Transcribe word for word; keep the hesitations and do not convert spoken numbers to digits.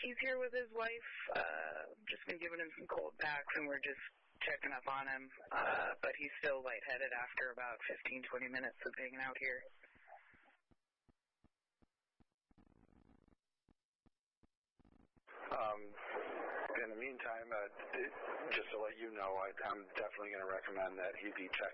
he's here with his wife. Uh, just been giving him some cold packs, and we're just checking up on him. Uh, but he's still lightheaded after about fifteen, twenty minutes of hanging out here. Um, in the meantime, uh, just to let you know, I, I'm definitely going to recommend that he be checked